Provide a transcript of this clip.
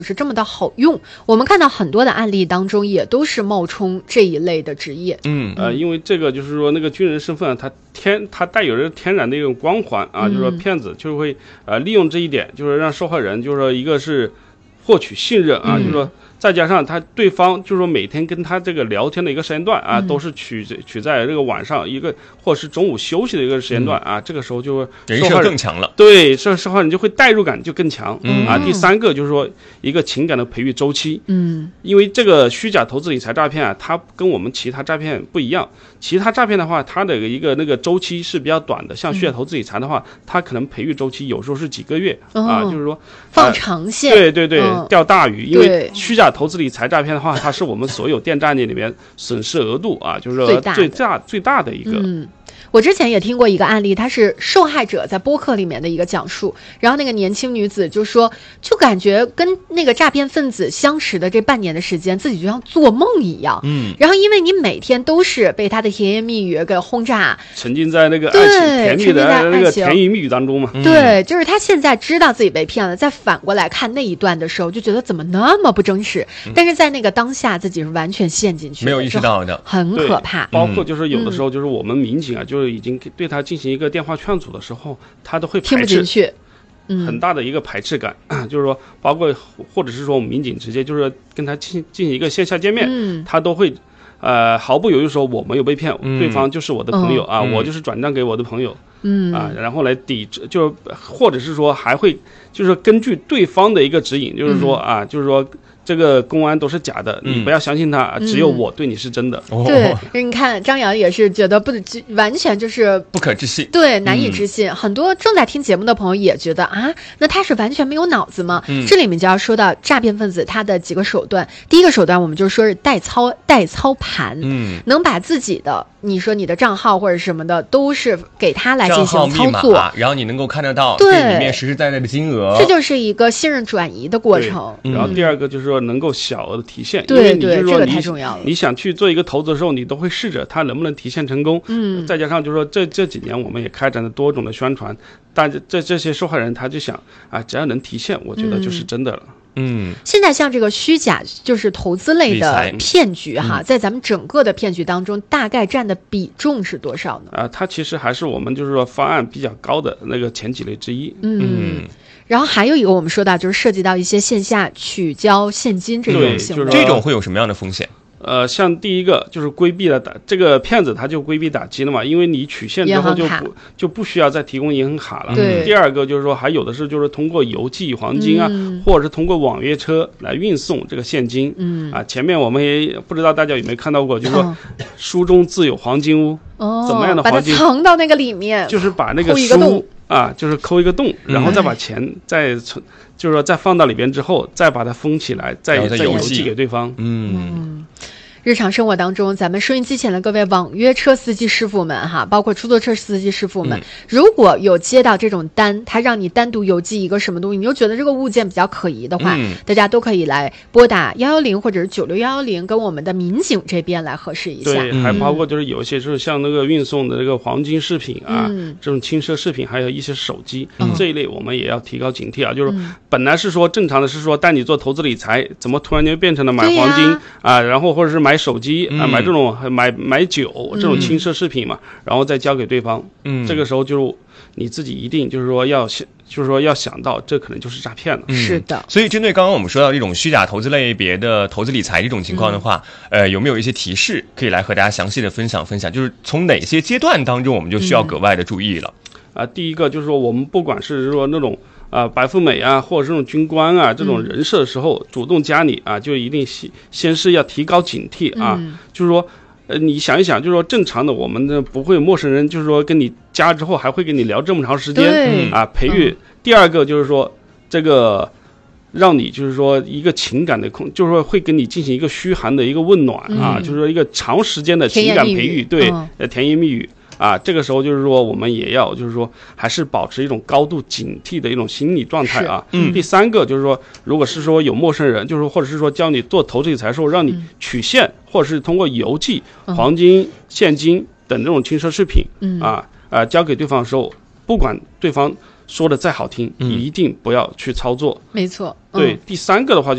是这么的好用。我们看到很多的案例当中也都是冒充这一类的职业。 因为这个就是说那个军人身份它带有着天然的一种光环啊，就是说骗子就会利用这一点，就是让受害人就是说一个是获取信任啊，就是说再加上对方就是说每天跟他这个聊天的一个时间段啊，都是取在这个晚上一个或者是中午休息的一个时间段啊，这个时候就人设更强了。 对，受害人就会代入感就更强啊。第三个就是说一个情感的培育周期，因为这个虚假投资理财诈骗啊，它跟我们其他诈骗不一样。其他诈骗的话，它的一个那个周期是比较短的，像虚假投资理财的话，它可能培育周期有时候是几个月啊，就是说放长线。 对，钓大鱼。因为虚假投资理财诈骗的话，它是我们所有电诈案里面损失额度啊，就是说最大的一个。 我之前也听过一个案例，他是受害者在播客里面的一个讲述，然后那个年轻女子就说，就感觉跟那个诈骗分子相识的这半年的时间，自己就像做梦一样。然后因为你每天都是被他的甜言蜜语给轰炸， 沉浸在那个爱情甜蜜的那个甜言蜜语当中嘛。 对，就是他现在知道自己被骗了，再反过来看那一段的时候，就觉得怎么那么不真实。但是在那个当下，自己是完全陷进去的， 没有意识到的， 很可怕。 包括就是有的时候，就是我们民警啊，就是已经对他进行一个电话劝阻的时候，他都会排斥， 听不进去， 很大的一个排斥感。就是说，包括或者是说我们民警直接就是跟他进行一个线下见面，他都会毫不犹豫说我没有被骗，对方就是我的朋友啊，我就是转账给我的朋友。然后来抵制，就或者是说还会就是根据对方的一个指引，就是说就是说这个公安都是假的，你不要相信他，只有我对你是真的。 对，你看张扬也是觉得完全就是不可置信， 对，难以置信。很多正在听节目的朋友也觉得那他是完全没有脑子吗？这里面就要说到诈骗分子他的几个手段。第一个手段我们就说是代操盘，能把自己的你说你的账号或者什么的都是给他来进行操作， 然后你能够看得到对里面实实在在的金额， 这就是一个信任转移的过程。 然后第二个就是说能够小额的提现， 对， 因为你就是说这个太重要了。 你想去做一个投资的时候，你都会试着它能不能提现成功。再加上就是说这几年我们也开展了多种的宣传，但这些受害人他就想只要能提现，我觉得就是真的了。 现在像这个虚假就是投资类的骗局在咱们整个的骗局当中，大概占的比重是多少呢？ 它其实还是我们就是说方案比较高的那个前几类之一。 然后还有一个我们说到就是涉及到一些线下取交现金这种行为， 这种会有什么样的风险？ 像第一个就是规避了这个骗子，他就规避打击了嘛，因为你取现之后就不需要再提供银行卡了。第二个就是说还有的是就是通过邮寄黄金或者是通过网约车来运送这个现金。前面我们也不知道大家有没有看到过，就是说书中自有黄金屋。怎么样的黄金？ 把它藏到那个里面， 就是把那个书就是抠一个洞，然后再把钱就是说再放到里边之后，再把它封起来，再邮寄给对方。 日常生活当中，咱们收音机前的各位网约车司机师傅们包括出租车司机师傅们，如果有接到这种单，他让你单独邮寄一个什么东西，你又觉得这个物件比较可疑的话，大家都可以来拨打110或者是96110，跟我们的民警这边来核实一下。 对，还包括就是有一些就是像那个运送的这个黄金饰品这种轻奢饰品，还有一些手机这一类，我们也要提高警惕就是本来是说正常的是说带你做投资理财，怎么突然间变成了买黄金然后或者是买手机买这种买酒这种轻奢饰品嘛，然后再交给对方。这个时候就是你自己一定就是说要想到这可能就是诈骗了。 是的。 所以针对刚刚我们说到这种虚假投资类别的投资理财这种情况的话，有没有一些提示可以来和大家详细的分享，就是从哪些阶段当中我们就需要格外的注意了？ 第一个就是说我们不管是说那种白富美或者是这种军官这种人设的时候，主动加你就一定先是要提高警惕就是说你想一想，就是说正常的我们的不会陌生人就是说跟你加之后还会跟你聊这么长时间培育。第二个就是说这个让你就是说一个情感的就是说会跟你进行一个嘘寒的一个问暖就是说一个长时间的情感培育，对，甜言蜜语这个时候就是说我们也要就是说还是保持一种高度警惕的一种心理状态第三个就是说，如果是说有陌生人，就是或者是说教你做投资理财的时候，让你取现或者是通过邮寄黄金、现金等这种轻奢饰品交给对方的时候，不管对方说的再好听，一定不要去操作。 没错。 对，第三个的话